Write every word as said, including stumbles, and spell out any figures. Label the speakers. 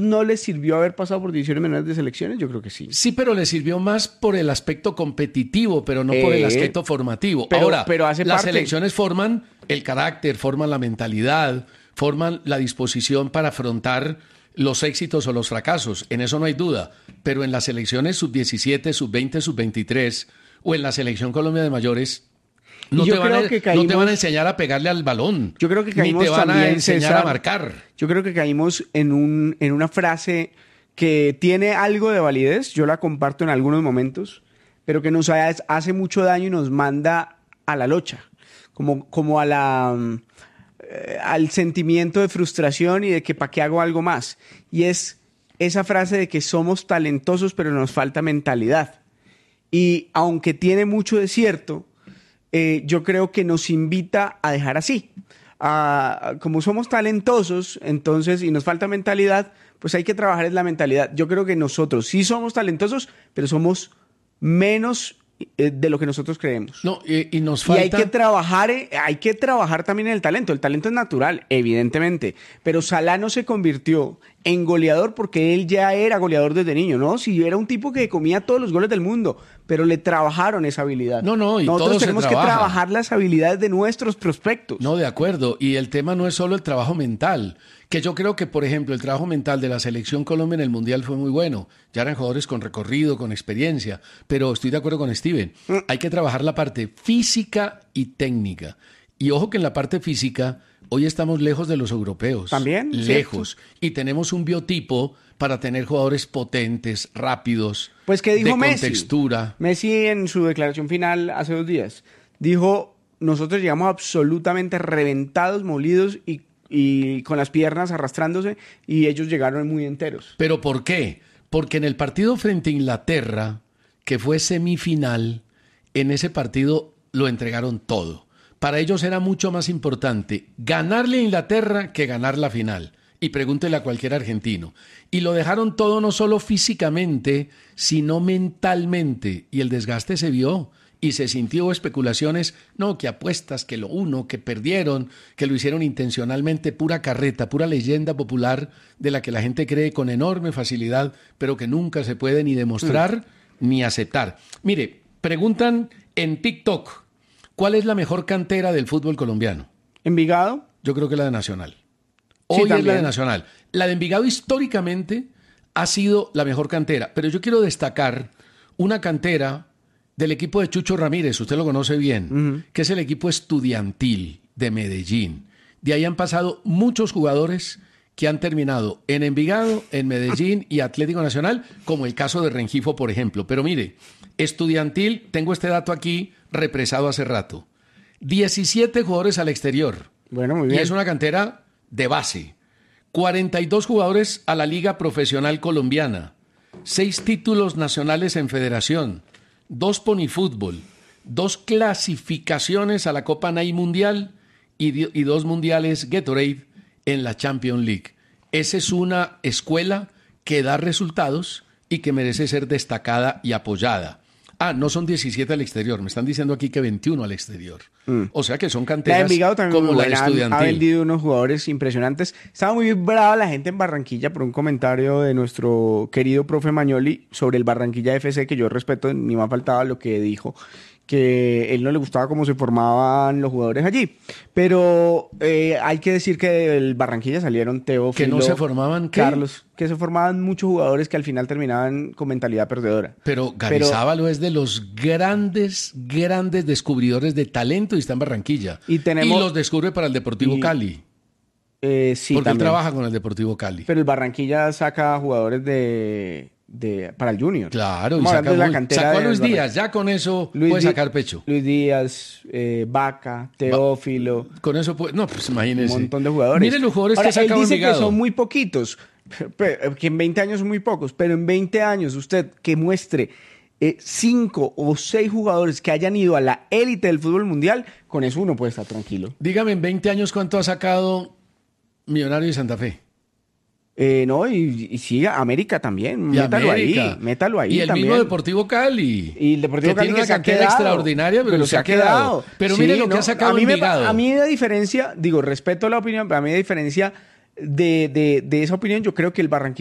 Speaker 1: no les sirvió haber pasado por divisiones menores de selecciones? Yo creo que sí.
Speaker 2: Sí, pero les sirvió más por el aspecto competitivo, pero no eh, por el aspecto formativo.
Speaker 1: Pero,
Speaker 2: Ahora,
Speaker 1: pero hace
Speaker 2: las
Speaker 1: parte...
Speaker 2: selecciones forman el carácter, forman la mentalidad, forman la disposición para afrontar los éxitos o los fracasos. En eso no hay duda. Pero en las selecciones sub diecisiete, sub veinte, sub veintitrés o en la selección Colombia de mayores... No te, van a, caímos, no te van a enseñar a pegarle al balón.
Speaker 1: Yo creo que caímos
Speaker 2: ni te van
Speaker 1: también,
Speaker 2: a enseñar
Speaker 1: César,
Speaker 2: a marcar.
Speaker 1: Yo creo que caímos en, un, en una frase que tiene algo de validez. Yo la comparto en algunos momentos, pero que nos hace mucho daño y nos manda a la locha. Como, como a la, eh, al sentimiento de frustración y de que para qué hago algo más. Y es esa frase de que somos talentosos, pero nos falta mentalidad. Y aunque tiene mucho de cierto... Eh, yo creo que nos invita a dejar así. Uh, como somos talentosos, entonces, y nos falta mentalidad, pues hay que trabajar en la mentalidad. Yo creo que nosotros sí somos talentosos, pero somos menos eh, de lo que nosotros creemos.
Speaker 2: No, y, y nos falta...
Speaker 1: Y hay que trabajar, eh, hay que trabajar también en el talento. El talento es natural, evidentemente, pero Salah no se convirtió en goleador porque él ya era goleador desde niño, ¿no? Si era un tipo que comía todos los goles del mundo, pero le trabajaron esa habilidad.
Speaker 2: No, no, y
Speaker 1: nosotros
Speaker 2: todo
Speaker 1: tenemos
Speaker 2: se
Speaker 1: que
Speaker 2: trabaja.
Speaker 1: trabajar las habilidades de nuestros prospectos.
Speaker 2: No, de acuerdo. Y el tema no es solo el trabajo mental, que yo creo que, por ejemplo, el trabajo mental de la selección Colombia en el Mundial fue muy bueno. Ya eran jugadores con recorrido, con experiencia, pero estoy de acuerdo con Steven. Mm. Hay que trabajar la parte física y técnica. Y ojo que en la parte física... Hoy estamos lejos de los europeos.
Speaker 1: También.
Speaker 2: Lejos.
Speaker 1: ¿Cierto?
Speaker 2: Y tenemos un biotipo para tener jugadores potentes, rápidos,
Speaker 1: pues ¿qué dijo
Speaker 2: de
Speaker 1: Messi?
Speaker 2: contextura.
Speaker 1: Messi en su declaración final hace dos días dijo, nosotros llegamos absolutamente reventados, molidos y, y con las piernas arrastrándose y ellos llegaron muy enteros.
Speaker 2: ¿Pero por qué? Porque en el partido frente a Inglaterra, que fue semifinal, en ese partido lo entregaron todo. Para ellos era mucho más importante ganarle a Inglaterra que ganar la final. Y pregúntele a cualquier argentino. Y lo dejaron todo no solo físicamente, sino mentalmente. Y el desgaste se vio. Y se sintió especulaciones, no, que apuestas, que lo uno, que perdieron, que lo hicieron intencionalmente, pura carreta, pura leyenda popular de la que la gente cree con enorme facilidad, pero que nunca se puede ni demostrar mm. ni aceptar. Mire, preguntan en TikTok, ¿cuál es la mejor cantera del fútbol colombiano?
Speaker 1: ¿Envigado?
Speaker 2: Yo creo que la de Nacional. Hoy
Speaker 1: sí,
Speaker 2: es la de Nacional. La de Envigado históricamente ha sido la mejor cantera, pero yo quiero destacar una cantera del equipo de Chucho Ramírez, usted lo conoce bien, uh-huh. que es el equipo estudiantil de Medellín. De ahí han pasado muchos jugadores que han terminado en Envigado, en Medellín y Atlético Nacional, como el caso de Rengifo, por ejemplo. Pero mire, estudiantil, tengo este dato aquí, represado hace rato. diecisiete jugadores al exterior.
Speaker 1: Bueno, muy bien.
Speaker 2: Y es una cantera de base. cuarenta y dos jugadores a la Liga Profesional Colombiana. seis títulos nacionales en federación. dos Ponifútbol. dos clasificaciones a la Copa Nike Mundial y, y dos mundiales Gatorade en la Champions League. Esa es una escuela que da resultados y que merece ser destacada y apoyada. Ah, no son diecisiete al exterior, me están diciendo aquí que veintiuno al exterior. Mm. O sea que son canteras como la de Estudiantil.
Speaker 1: Ha vendido unos jugadores impresionantes. Estaba muy brava la gente en Barranquilla por un comentario de nuestro querido profe Mañoli sobre el Barranquilla F C, que yo respeto, ni más faltaba lo que dijo, que él no le gustaba cómo se formaban los jugadores allí. Pero eh, hay que decir que del Barranquilla salieron Teófilo,
Speaker 2: que no se formaban, ¿qué?
Speaker 1: Carlos, que se formaban muchos jugadores que al final terminaban con mentalidad perdedora.
Speaker 2: Pero Garizábalo es de los grandes, grandes descubridores de talento y está en Barranquilla.
Speaker 1: Y, tenemos,
Speaker 2: y los descubre para el Deportivo
Speaker 1: y,
Speaker 2: Cali.
Speaker 1: Eh, sí,
Speaker 2: porque
Speaker 1: también.
Speaker 2: él trabaja con el Deportivo Cali.
Speaker 1: Pero el Barranquilla saca jugadores de... De, para el Junior.
Speaker 2: Claro, y saca
Speaker 1: la
Speaker 2: muy,
Speaker 1: cantera
Speaker 2: sacó a
Speaker 1: de
Speaker 2: Luis Díaz, ya con eso
Speaker 1: Luis
Speaker 2: puede
Speaker 1: Di-
Speaker 2: sacar pecho.
Speaker 1: Luis Díaz, eh, Vaca, Teófilo.
Speaker 2: Con eso puede, no, pues imagínese.
Speaker 1: Un montón de jugadores.
Speaker 2: Miren los jugadores
Speaker 1: Ahora,
Speaker 2: que saca
Speaker 1: él dice
Speaker 2: Envigado.
Speaker 1: que son muy poquitos, que en veinte años son muy pocos, pero en veinte años usted que muestre eh, cinco o seis jugadores que hayan ido a la élite del fútbol mundial, con eso uno puede estar tranquilo.
Speaker 2: Dígame, en veinte años, ¿cuánto ha sacado Millonario de Santa Fe?
Speaker 1: Eh, no, y, y sí, América también,
Speaker 2: y
Speaker 1: métalo
Speaker 2: América.
Speaker 1: ahí, métalo ahí
Speaker 2: Y el
Speaker 1: también.
Speaker 2: mismo Deportivo Cali.
Speaker 1: Y el Deportivo
Speaker 2: que
Speaker 1: Cali
Speaker 2: tiene
Speaker 1: que
Speaker 2: una
Speaker 1: se ha
Speaker 2: cantera
Speaker 1: quedado,
Speaker 2: extraordinaria, pero, pero se ha quedado. quedado. Pero
Speaker 1: sí,
Speaker 2: mire lo
Speaker 1: no,
Speaker 2: que ha sacado
Speaker 1: a mí
Speaker 2: Envigado.
Speaker 1: Me, a mí, de diferencia, digo, respeto la opinión, pero a mí, de diferencia de, de, de esa opinión, yo creo que el Barranquilla